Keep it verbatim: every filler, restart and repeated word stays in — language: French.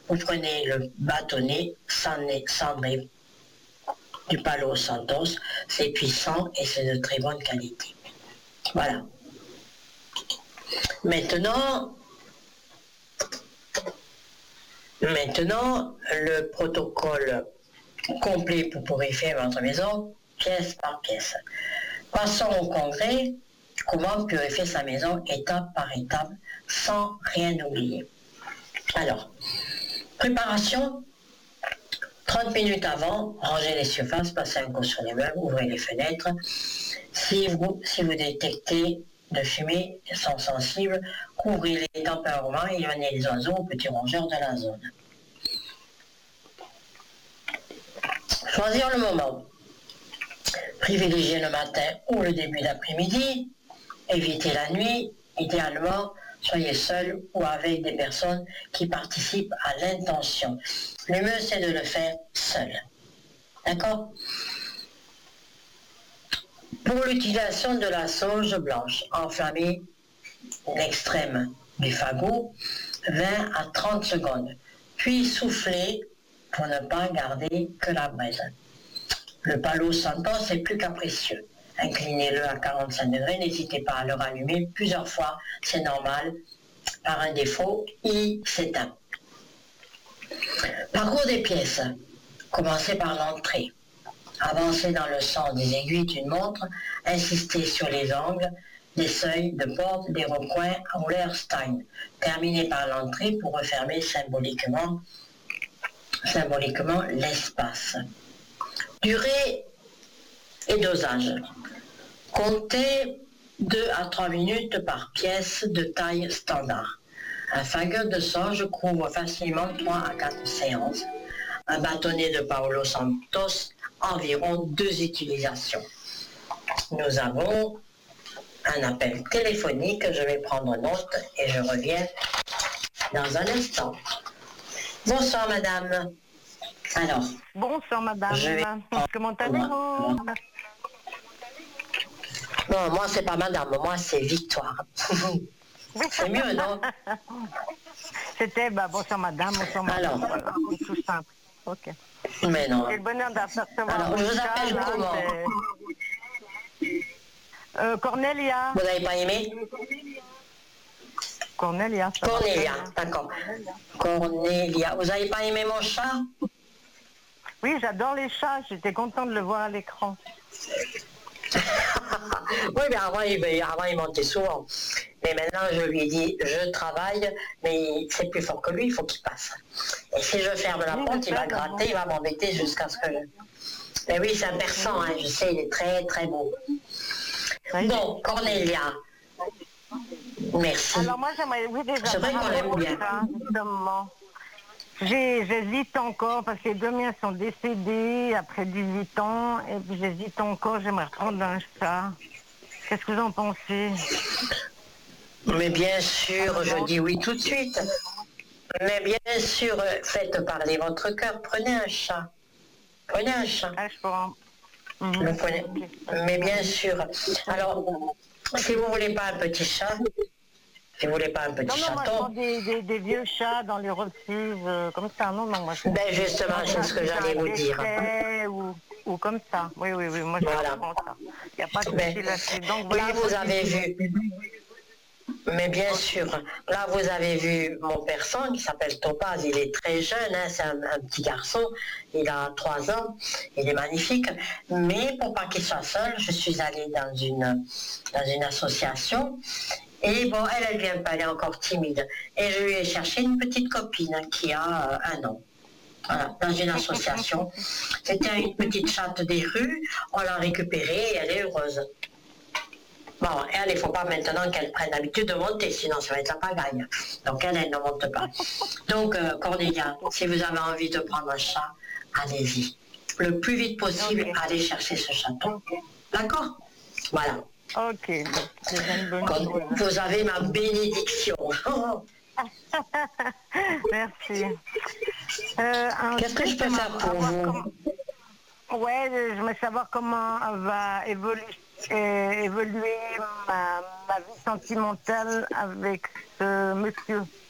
vous prenez le bâtonnet cendré du Palo Santos, c'est puissant et c'est de très bonne qualité. Voilà. Maintenant, maintenant, le protocole complet pour purifier votre maison, pièce par pièce. Passons au congrès, comment purifier sa maison étape par étape sans rien oublier. Alors, préparation, trente minutes avant, rangez les surfaces, passez un coup sur les meubles, ouvrez les fenêtres. Si vous, si vous détectez de fumée sont sensibles, couvrez-les temporairement et éloignez les oiseaux aux petits rongeurs de la zone. Choisir le moment. Privilégiez le matin ou le début d'après-midi. Évitez la nuit. Idéalement, soyez seul ou avec des personnes qui participent à l'intention. Le mieux, c'est de le faire seul. D'accord? Pour l'utilisation de la sauge blanche, enflammez l'extrême du fagot vingt à trente secondes, puis soufflez pour ne pas garder que la braise. Le Palo Santos est plus capricieux. Inclinez-le à quarante-cinq degrés, n'hésitez pas à le rallumer plusieurs fois, c'est normal. Par un défaut, il s'éteint. Parcours des pièces. Commencez par l'entrée. Avancez dans le sens des aiguilles d'une montre, insistez sur les angles, les seuils de porte, des recoins ou l'air Stein. Terminez par l'entrée pour refermer symboliquement, symboliquement l'espace. Durée et dosage. Comptez deux à trois minutes par pièce de taille standard. Un fagot de sauge couvre facilement trois à quatre séances. Un bâtonnet de Palo Santos, environ deux utilisations. Nous avons un appel téléphonique, je vais prendre note et je reviens dans un instant. Bonsoir madame. Alors. Bonsoir madame. Je vais... Comment allez-vous? Non, moi c'est pas madame, moi c'est Victoire. C'est mieux, non? C'était bah, bonsoir madame, bonsoir madame. Alors. Voilà, tout simple. Ok. Mais non. C'est le bonheur d'apercevoir. Alors, je vous appelle là, comment? euh, Cornelia. Vous n'avez pas aimé? Cornelia. Cornelia, d'accord. Cornelia. Vous n'avez pas aimé mon chat? Oui, j'adore les chats. J'étais contente de le voir à l'écran. Oui, mais avant il, avant, il montait souvent. Mais maintenant, je lui ai dit, je travaille, mais c'est plus fort que lui, il faut qu'il passe. Et si je ferme la porte, il va gratter, il va m'embêter jusqu'à ce que... Mais oui, c'est un persan, hein, je sais, il est très, très beau. Bon, Cornelia. Merci. Alors moi, j'aimerais... Oui, déjà, c'est vrai qu'on l'aime bien. Justement. J'hésite encore parce que les deux miens sont décédés après dix-huit ans et puis j'hésite encore, j'aimerais reprendre un chat. Qu'est-ce que vous en pensez? Mais bien sûr, je dis oui tout de suite. Mais bien sûr, faites parler votre cœur, prenez un chat. Prenez un chat. Ah, je pourrais... mm-hmm. Le prenez. Mais bien sûr. Alors, si vous voulez pas un petit chat, si vous voulez pas un petit non, non, chaton... moi, je des, des, des vieux chats dans les refuges, euh, comme ça, non, non, moi... Je... Ben justement, c'est ce que j'allais vous dire. Ou, ou comme ça, oui, oui, oui, moi je voilà. prends ça. Il n'y a pas de Mais, souci là-dessus. Donc, là, vous avez vu... Mais bien sûr, là vous avez vu mon persan qui s'appelle Topaz, il est très jeune, hein, c'est un, un petit garçon, il a trois ans, il est magnifique, mais pour pas qu'il soit seul, je suis allée dans une, dans une association, et bon, elle, elle vient pas, elle est encore timide, et je lui ai cherché une petite copine qui a euh, un an. Voilà, dans une association. C'était une petite chatte des rues, on l'a récupérée et elle est heureuse. Bon, elle, il ne faut pas maintenant qu'elle prenne l'habitude de monter, sinon ça va être la pagaille. Donc elle, elle ne monte pas. Donc, euh, Cornelia, si vous avez envie de prendre un chat, allez-y. Le plus vite possible, okay. Allez chercher ce chaton. D'accord? Voilà. Ok. Bonne vous avez ma bénédiction. Merci. Euh, Qu'est-ce que je peux faire pour vous? Comment... Ouais, je veux savoir comment va évoluer. Et évoluer ma, ma vie sentimentale avec ce monsieur.